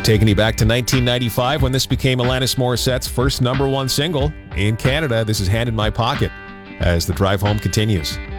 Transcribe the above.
Taking you back to 1995 when this became Alanis Morissette's first #1 single in Canada. This is Hand in My Pocket as the drive home continues.